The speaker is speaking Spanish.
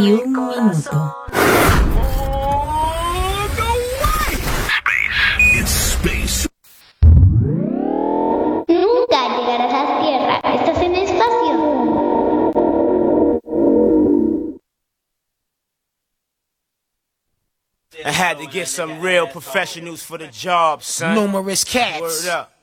minuto. Nunca llegarás a tierra, estás en el espacio. I had to get some real professionals for the job, son. Numerous cats. Word up.